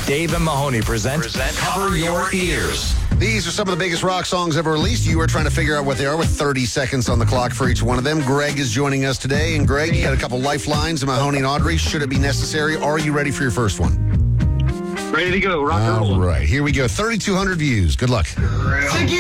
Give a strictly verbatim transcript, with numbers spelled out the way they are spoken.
Dave and Mahoney present, present Cover Your Ears. These are some of the biggest rock songs ever released. You are trying to figure out what they are with thirty seconds on the clock for each one of them. Greg is joining us today. And Greg, you got a couple lifelines. And Mahoney and Audrey, should it be necessary? Are you ready for your first one? Ready to go. Rock and roll. All right, here we go. thirty-two hundred views. Good luck.